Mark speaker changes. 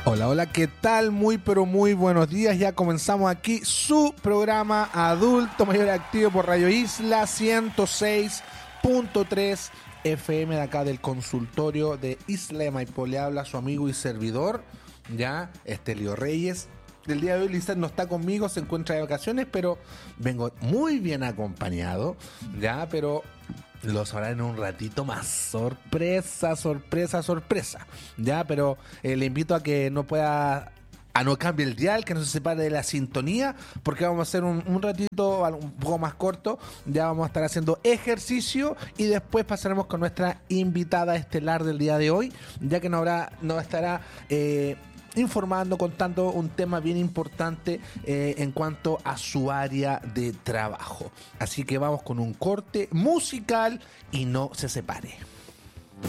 Speaker 1: Hola, hola, ¿qué tal? Muy, pero muy buenos días. Ya comenzamos aquí su programa Adulto Mayor Activo por Radio Isla 106.3 FM de acá del consultorio de Isla de Maipo. Le habla su amigo y servidor, ya, Estelio Reyes. El día de hoy Lizeth no está conmigo, se encuentra de vacaciones, pero vengo muy bien acompañado, ya, pero lo sabrán en un ratito más. Sorpresa, sorpresa, sorpresa. Ya, pero le invito a que no cambie el dial, que no se separe de la sintonía, porque vamos a hacer un ratito un poco más corto. Ya vamos a estar haciendo ejercicio y después pasaremos con nuestra invitada estelar del día de hoy, ya que nos estará informando, contando un tema bien importante en cuanto a su área de trabajo. Así que vamos con un corte musical y no se separe.